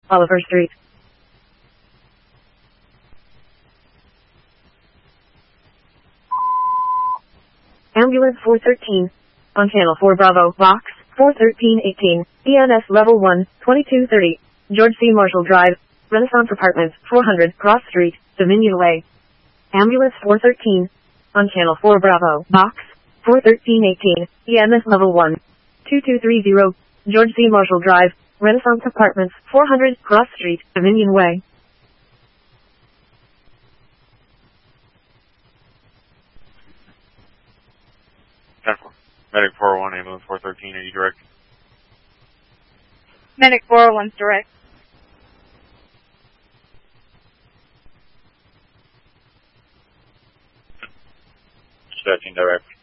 Oliver Street. Ambulance 413. On Channel 4 Bravo, Box 41318, EMS Level 1, 2230, George C. Marshall Drive, Renaissance Apartments, 400 Cross Street, Dominion Way. Ambulance 413. On Channel 4 Bravo, Box 41318, EMS Level 1, 2230, George C. Marshall Drive, Renaissance Apartments, 400 Cross Street, Dominion Way. Medic 401, ambulance 413, are you direct? Medic 401's direct. Dispatching direct.